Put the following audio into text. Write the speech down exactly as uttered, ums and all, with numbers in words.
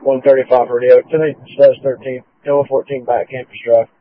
one thirty-five rodeo. Today says thirteen, Hill fourteen back campus drive.